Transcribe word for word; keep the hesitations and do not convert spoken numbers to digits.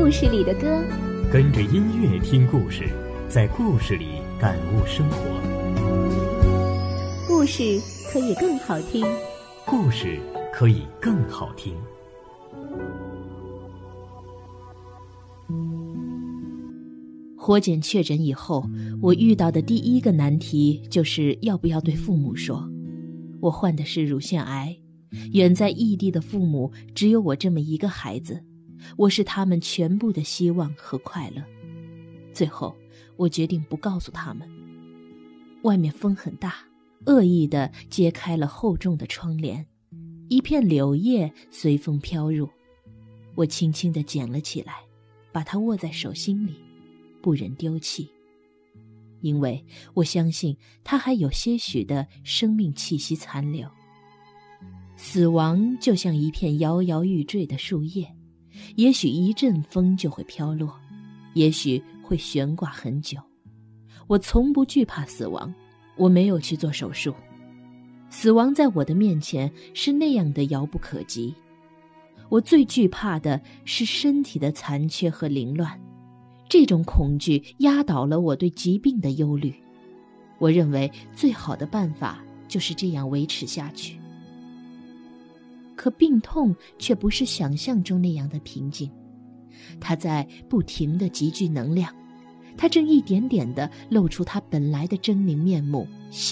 故事里的歌， 跟着音乐听故事，在故事里感悟生活。 故事可以更好听， 故事可以更好听。 活检确诊以后，我遇到的第一个难题就是要不要对父母说。我患的是乳腺癌，远在异地的父母只有我这么一个孩子，我是他们全部的希望和快乐。最后，我决定不告诉他们。外面风很大，恶意地揭开了厚重的窗帘，一片柳叶随风飘入。我轻轻地捡了起来，把它握在手心里，不忍丢弃，因为我相信它还有些许的生命气息残留。死亡就像一片摇摇欲坠的树叶，也许一阵风就会飘落，也许会悬挂很久。我从不惧怕死亡，我没有去做手术。死亡在我的面前是那样的遥不可及。我最惧怕的是身体的残缺和凌乱，这种恐惧压倒了我对疾病的忧虑。我认为最好的办法就是这样维持下去。可病痛却不是想象中那样的平静，它在不停地集聚能量，它正一点点地露出它本来的狰狞面目，